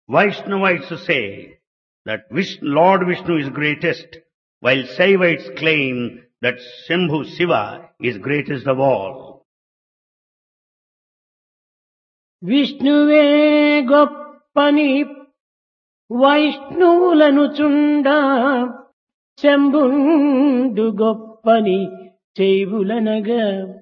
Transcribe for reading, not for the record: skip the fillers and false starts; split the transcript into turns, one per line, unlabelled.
Vaishnavites say that Lord Vishnu is greatest, while Shaivites claim that Shambhu Shiva is greatest of all.
విష్ణువే గొప్పని వైష్ణవులను చుండ శంభుండు గొప్పని చేవులనగా